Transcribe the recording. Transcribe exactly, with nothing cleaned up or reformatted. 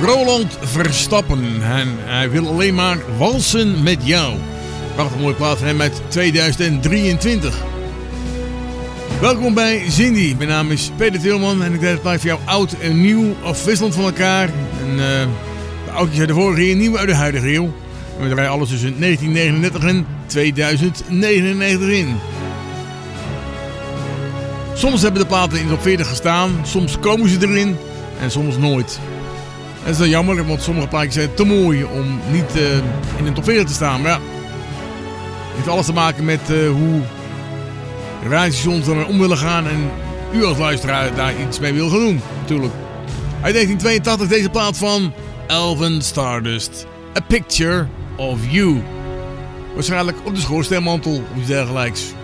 Roland Verstappen. En hij wil alleen maar walsen met jou. Prachtig mooie plaat van hem uit tweeduizend drieëntwintig. Welkom bij Zindy. Mijn naam is Peter Tilman en ik draai het plaat voor jou oud en nieuw afwisselend van elkaar. En uh, de oudjes uit de vorige eeuw, nieuw uit de huidige eeuw. En we draaien alles tussen negentien negenendertig en tweeduizend negenennegentig in. Soms hebben de platen in de top veertig gestaan, soms komen ze erin en soms nooit. Dat is wel jammer, want sommige plaatjes zijn te mooi om niet uh, in de top veertig te staan. Maar ja, het heeft alles te maken met uh, hoe radiostations er om willen gaan en u als luisteraar daar iets mee wil gaan doen, natuurlijk. Uit negentien tweeëntachtig deze plaat van Alvin Stardust, A Picture of You. Waarschijnlijk op de schoorsteenmantel of iets dergelijks.